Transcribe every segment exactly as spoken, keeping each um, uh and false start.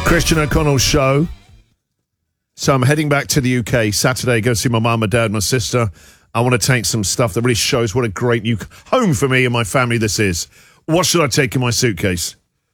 Christian O'Connell Show. So I'm heading back to the U K Saturday, go see my mum, my dad, my sister. I want to take some stuff that really shows what a great new home for me and my family this is. What should I take in my suitcase?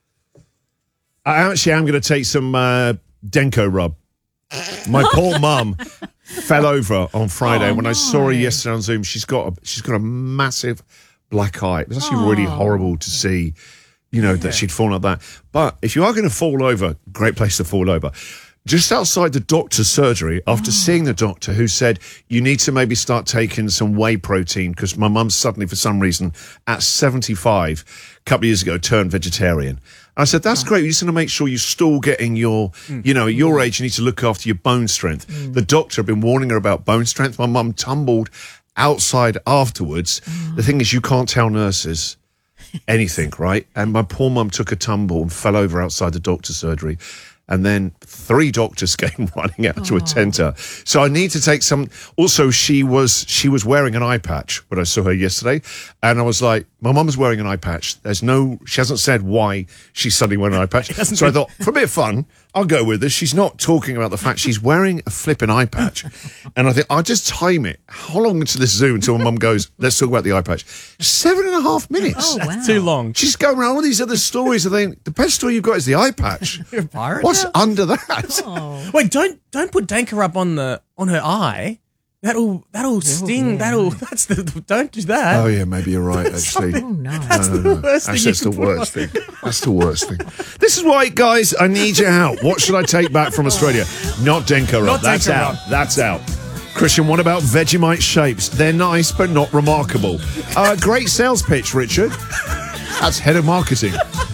I actually am going to take some uh, Denko rub. My poor mum fell over on Friday. Oh, when no. I saw her yesterday on Zoom, she's got a, she's got a massive black eye. It was actually oh. really horrible to see, you know, yeah. that she'd fallen like that. But if you are going to fall over, great place to fall over. Just outside the doctor's surgery, after oh. seeing the doctor, who said, you need to maybe start taking some whey protein, because my mum suddenly, for some reason, at seventy-five, a couple of years ago, turned vegetarian. I said, that's oh. great. You just want to make sure you're still getting your, mm. you know, at your age, you need to look after your bone strength. Mm. The doctor had been warning her about bone strength. My mum tumbled outside afterwards. Oh. The thing is, you can't tell nurses anything, right? And my poor mum took a tumble and fell over outside the doctor's surgery. And then three doctors came running out oh. to attend her. So I need to take some. Also, she was she was wearing an eye patch when I saw her yesterday, and I was like, my mum's wearing an eye patch. There's no. She hasn't said why she's suddenly wearing an eye patch. So I thought, for a bit of fun, I'll go with this. She's not talking about the fact she's wearing a flipping eye patch, and I think I'll just time it. How long into this Zoom until my mum goes, let's talk about the eye patch? Seven and a half minutes. Oh, wow. That's too long. She's going around all these other stories. I think the best story you've got is the eye patch. You're a pirate. What's under that? Oh. Wait, don't don't put Danker up on the on her eye. That'll that'll sting. Yeah. That'll that's the don't do that. Oh yeah, maybe you're right. Actually, oh, no. That's no, no, no, the worst actually, thing. That's the worst thing. That's the worst thing. This is why, guys, I need your help. What should I take back from Australia? Not Denko rub. Not That's Denko out. rub. That's out. Christian, what about Vegemite shapes? They're nice, but not remarkable. Uh, great sales pitch, Richard. That's head of marketing.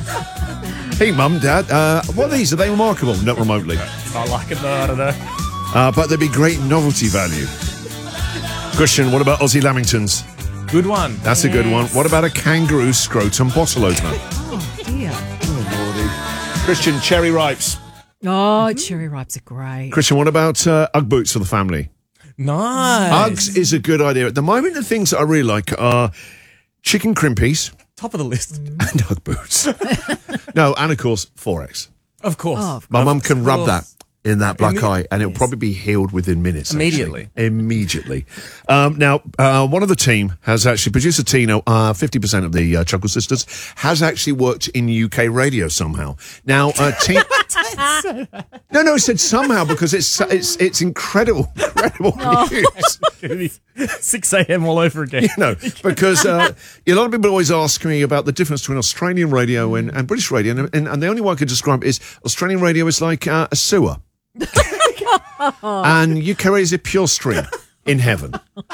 Hey, Mum, Dad, uh, what are these? Are they remarkable? Not remotely. I like it, though. I don't know. Uh, but there'd be great novelty value. Christian, what about Aussie Lamingtons? Good one. That's yes. a good one. What about a kangaroo scrotum bottle opener? Oh, dear. Oh, Lordy. Christian, cherry ripes. Oh, cherry ripes are great. Christian, what about uh, Ugg boots for the family? Nice. Uggs is a good idea. At the moment, the things that I really like are chicken crimpies. Top of the list. And Ugg boots. No, and of course, four X. Of course. Oh, My mum can rub that in that black Imme- eye, and it'll yes. probably be healed within minutes. Immediately. Actually. Immediately. Um, now, uh, one of the team has actually, producer Tino, uh, fifty percent of the uh, Chuckle Sisters, has actually worked in U K radio somehow. Now, uh, Tino... no, no, I said somehow because it's it's it's incredible, incredible oh. news. six a.m. all over again. You know, because uh, a lot of people always ask me about the difference between Australian radio and, and British radio, and, and, and the only way I could describe it is Australian radio is like uh, a sewer. And U K radio is a pure stream in heaven.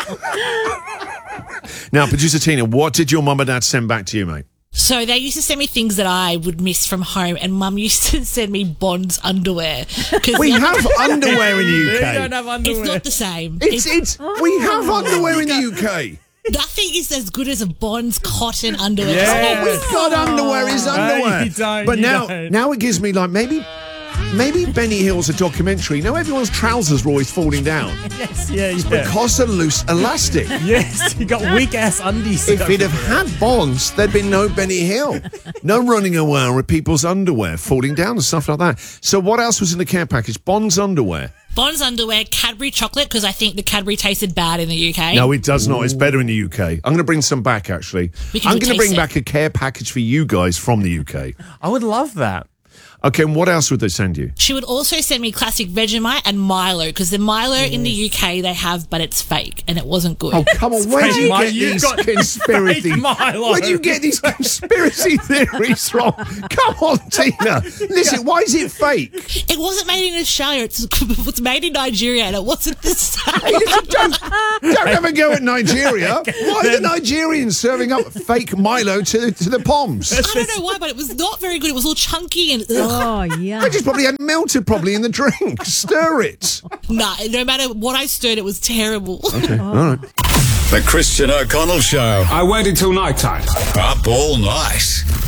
Now, producer Tina, what did your mum and dad send back to you, mate? So they used to send me things that I would miss from home, and Mum used to send me Bonds underwear. We have underwear in the U K. We don't have underwear. It's not the same. It's, it's, it's we have underwear in the U K. Nothing is as good as a Bonds cotton underwear. Yes. Oh, we've got underwear is underwear. No, you don't, but you now, don't. now it gives me like maybe... Maybe Benny Hill's a documentary. Now everyone's trousers are always falling down. Yes, yeah, yeah. Because of loose elastic. Yes, you got weak-ass undies. If he'd have had Bonds, there'd been no Benny Hill. No running around with people's underwear falling down and stuff like that. So what else was in the care package? Bonds underwear. Bonds underwear, Cadbury chocolate, because I think the Cadbury tasted bad in the U K. No, it does not. It's better in the U K. I'm going to bring some back, actually. Because I'm you going to bring taste it. back a care package for you guys from the U K. I would love that. Okay, and what else would they send you? She would also send me classic Vegemite and Milo, because the Milo yes. in the U K they have, but it's fake, and it wasn't good. Oh, come on. Where do you Milo. get You've these got conspiracy... Milo. Where do you get these conspiracy theories from? Come on, Tina. Listen, why is it fake? It wasn't made in Australia. It's, it was made in Nigeria, and it wasn't the same. Hey, listen, don't, don't have a go at Nigeria. Why are the Nigerians serving up fake Milo to, to the Poms? I don't know why, but it was not very good. It was all chunky and... Ugh. Oh, yeah. They just probably had melted probably in the drink. Stir it. Nah, no matter what I stirred, it was terrible. Okay, all right. The Christian O'Connell Show. I waited till night time. Up all night.